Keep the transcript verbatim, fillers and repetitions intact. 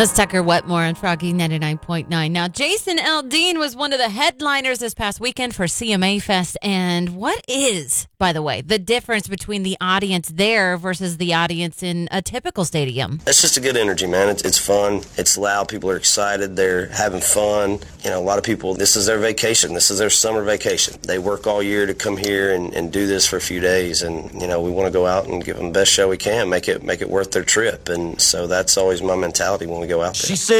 That's Tucker Wetmore on Froggy ninety-nine point nine. Now, Jason Aldean was one of the headliners this past weekend for C M A Fest. And what is, by the way, the difference between the audience there versus the audience in a typical stadium? It's just a good energy, man. It's, it's fun. It's loud. People are excited. They're having fun. You know, a lot of people, this is their vacation. This is their summer vacation. They work all year to come here and, and do this for a few days. And, you know, we want to go out and give them the best show we can, make it, make it worth their trip. And so that's always my mentality when we go out there. She said